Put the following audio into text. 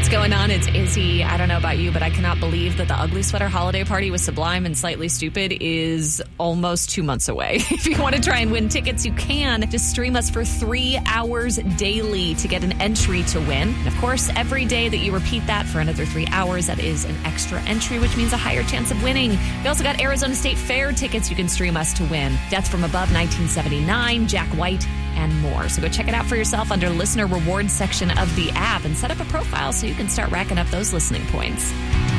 What's going on? It's Izzy. I don't know about you, but I cannot believe that the Ugly Sweater holiday party with Sublime and Slightly Stupid is almost 2 months away. If you want to try and win tickets, you can. Just stream us for 3 hours daily to get an entry to win. And of course, every day that you repeat that for another 3 hours, that is an extra entry, which means a higher chance of winning. We also got Arizona State Fair tickets you can stream us to win. Death from Above 1979, Jack White, and more. So go check it out for yourself under listener rewards section of the app and set up a profile so you can start racking up those listening points.